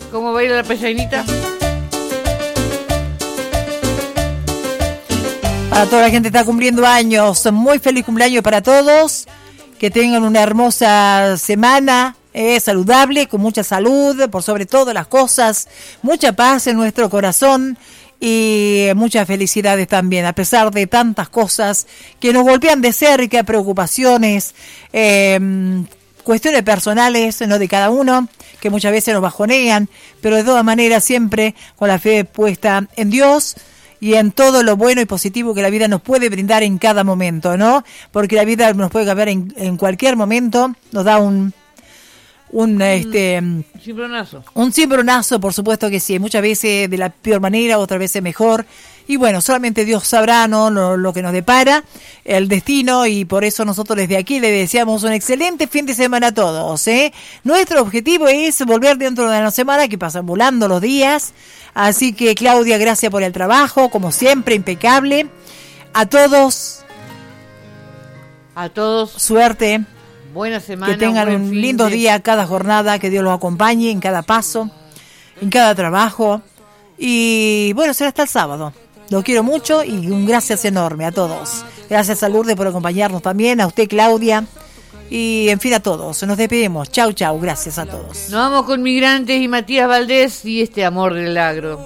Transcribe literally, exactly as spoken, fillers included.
¿Cómo va a ir la pesainita? Para toda la gente que está cumpliendo años, muy feliz cumpleaños para todos. Que tengan una hermosa semana, eh, saludable, con mucha salud, por sobre todas las cosas, mucha paz en nuestro corazón y muchas felicidades también, a pesar de tantas cosas que nos golpean de cerca, preocupaciones, eh, cuestiones personales, ¿no?, de cada uno, que muchas veces nos bajonean, pero de todas maneras siempre con la fe puesta en Dios y en todo lo bueno y positivo que la vida nos puede brindar en cada momento, ¿no? Porque la vida nos puede cambiar en, en cualquier momento, nos da un un este un cimbronazo. Un cimbronazo, por supuesto que sí, muchas veces de la peor manera, otras veces mejor. Y bueno, solamente Dios sabrá, ¿no?, lo, lo que nos depara, el destino, y por eso nosotros desde aquí le deseamos un excelente fin de semana a todos, ¿eh? Nuestro objetivo es volver dentro de la semana, que pasan volando los días. Así que, Claudia, gracias por el trabajo, como siempre, impecable. A todos, a todos, suerte. Buena semana. Que tengan un lindo de... día cada jornada, que Dios los acompañe en cada paso, en cada trabajo. Y bueno, será hasta el sábado. Los quiero mucho y un gracias enorme a todos. Gracias a Lourdes por acompañarnos también, a usted, Claudia, y en fin a todos. Nos despedimos. Chau, chau. Gracias a todos. Nos vamos con Migrantes y Matías Valdés y este amor del agro.